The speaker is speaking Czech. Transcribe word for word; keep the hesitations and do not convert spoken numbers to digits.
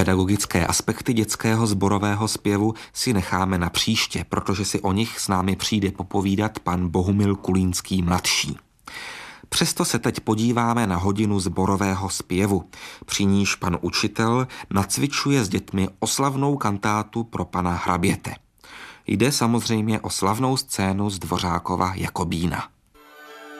Pedagogické aspekty dětského sborového zpěvu si necháme na příště, protože si o nich s námi přijde popovídat pan Bohumil Kulínský mladší. Přesto se teď podíváme na hodinu sborového zpěvu, při níž pan učitel nacvičuje s dětmi oslavnou kantátu pro pana hraběte. Jde samozřejmě o slavnou scénu z Dvořákova Jakobína.